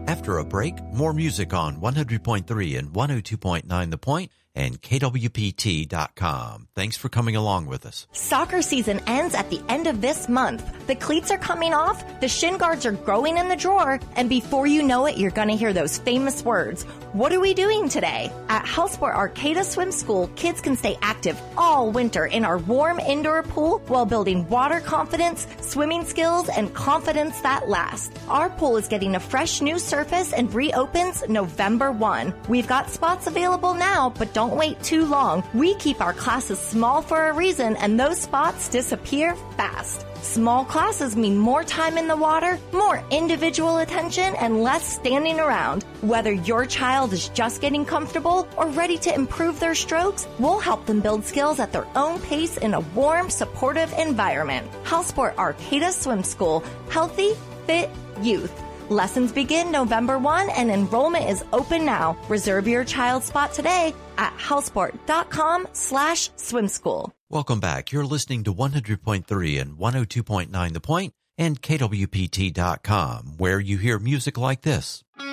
After a break, more music on 100.3 and 102.9 The Point and KWPT.com. Thanks for coming along with us. Soccer season ends at the end of this month. The cleats are coming off, the shin guards are growing in the drawer, and before you know it, you're going to hear those famous words. What are we doing today? At Houseport Arcata Swim School, kids can stay active all winter in our warm indoor pool while building water confidence, swimming skills, and confidence that lasts. Our pool is getting a fresh new surface and reopens November 1. We've got spots available now, but don't wait too long. We keep our classes small for a reason, and those spots disappear fast. Small classes mean more time in the water, more individual attention, and less standing around. Whether your child is just getting comfortable or ready to improve their strokes, we'll help them build skills at their own pace in a warm, supportive environment. Houseport Arcata Swim School. Healthy, fit youth. Lessons begin November 1 and enrollment is open now. Reserve your child's spot today at houseport.com/swimschool. Welcome back. You're listening to 100.3 and 102.9 The Point and KWPT.com, where you hear music like this.